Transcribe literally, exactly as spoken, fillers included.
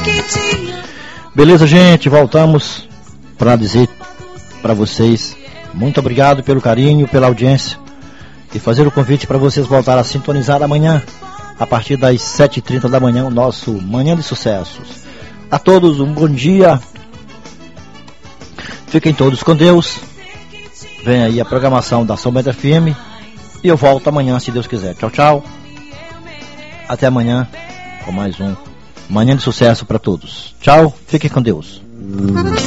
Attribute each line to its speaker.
Speaker 1: Beleza, gente, voltamos para dizer para vocês muito obrigado pelo carinho, pela audiência e fazer o convite para vocês voltarem a sintonizar amanhã a partir das sete e trinta da manhã o nosso Manhã de Sucessos. A todos um bom dia, fiquem todos com Deus. Vem aí a programação da São Bento F M e eu volto amanhã se Deus quiser. Tchau, tchau, até amanhã com mais um Manhã de Sucesso para todos. Tchau, fiquem com Deus.